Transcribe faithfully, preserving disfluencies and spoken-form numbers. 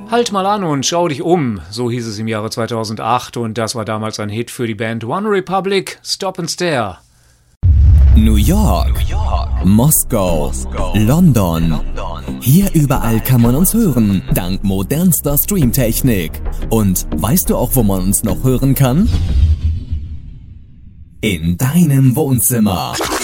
Halt mal an und schau dich um, so hieß es im Jahre zweitausendacht und das war damals ein Hit für die Band One Republic, Stop and Stare. New York, New York. Moskau, Moskau. London. London. Hier überall kann man uns hören, dank modernster Streamtechnik. Und weißt du auch, wo man uns noch hören kann? In deinem Wohnzimmer.